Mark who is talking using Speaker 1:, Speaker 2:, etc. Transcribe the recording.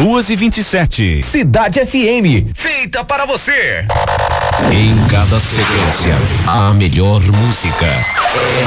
Speaker 1: 2h27.
Speaker 2: Cidade FM.
Speaker 3: Feita para você.
Speaker 1: Em cada sequência, a melhor música.